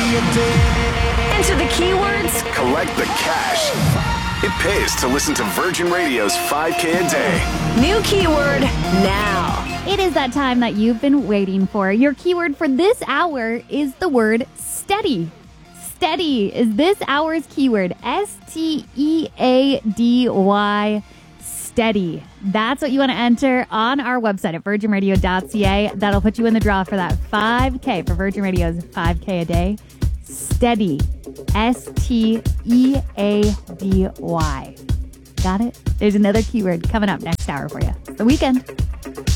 Enter the keywords. Collect the cash. It pays to listen to Virgin Radio's 5K a day. New keyword now. It is that time that you've been waiting for. Your keyword for this hour is the word steady. Steady is this hour's keyword. STEADY. Steady. That's what you want to enter on our website at virginradio.ca. That'll put you in the draw for that 5K for Virgin Radio's 5K a day. Steady. STEADY. Got it? There's another keyword coming up next hour for you. The weekend.